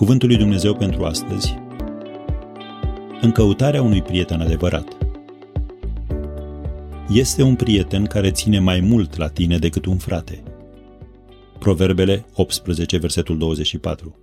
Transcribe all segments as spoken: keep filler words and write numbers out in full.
Cuvântul lui Dumnezeu pentru astăzi: în căutarea unui prieten adevărat. Este un prieten care ține mai mult la tine decât un frate. Proverbele optsprezece, versetul douăzeci și patru.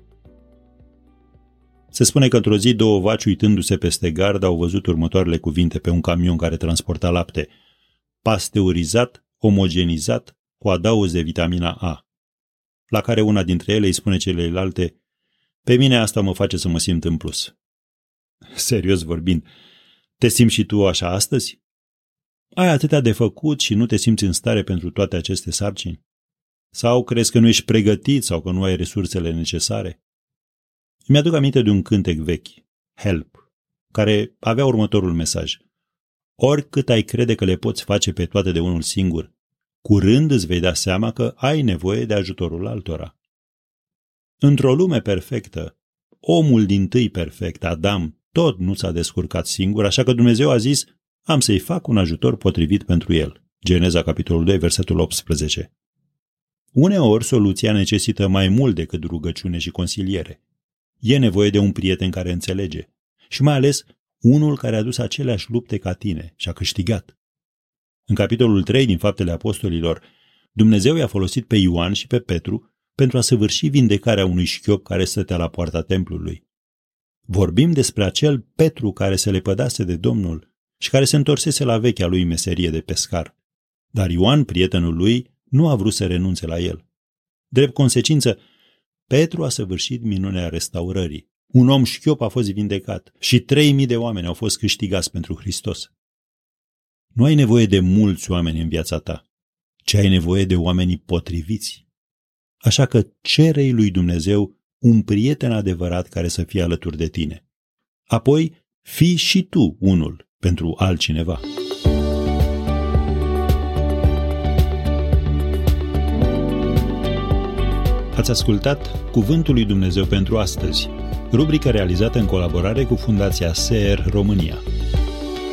Se spune că într-o zi două vaci, uitându-se peste gard, au văzut următoarele cuvinte pe un camion care transporta lapte: pasteurizat, omogenizat, cu adaos de vitamina A. La care una dintre ele îi spune celelalte: pe mine asta mă face să mă simt în plus. Serios vorbind, te simți și tu așa astăzi? Ai atâtea de făcut și nu te simți în stare pentru toate aceste sarcini? Sau crezi că nu ești pregătit sau că nu ai resursele necesare? Îmi aduc aminte de un cântec vechi, Help, care avea următorul mesaj: oricât ai crede că le poți face pe toate de unul singur, curând îți vei da seama că ai nevoie de ajutorul altora. Într-o lume perfectă, omul dintâi perfect, Adam, tot nu s-a descurcat singur, așa că Dumnezeu a zis: am să-i fac un ajutor potrivit pentru el. Geneza, capitolul doi, versetul optsprezece. Uneori, soluția necesită mai mult decât rugăciune și consiliere. E nevoie de un prieten care înțelege și mai ales unul care a dus aceleași lupte ca tine și a câștigat. În capitolul trei din Faptele Apostolilor, Dumnezeu i-a folosit pe Ioan și pe Petru pentru a săvârși vindecarea unui șchiop care stătea la poarta templului. Vorbim despre acel Petru care se lepădase de Domnul și care se întorsese la vechea lui meserie de pescar. Dar Ioan, prietenul lui, nu a vrut să renunțe la el. Drept consecință, Petru a săvârșit minunea restaurării. Un om șchiop a fost vindecat și trei mii de oameni au fost câștigați pentru Hristos. Nu ai nevoie de mulți oameni în viața ta, ci ai nevoie de oamenii potriviți. Așa că cere-i lui Dumnezeu un prieten adevărat care să fie alături de tine. Apoi, fii și tu unul pentru altcineva. Ați ascultat Cuvântul lui Dumnezeu pentru astăzi, rubrică realizată în colaborare cu Fundația S E R România.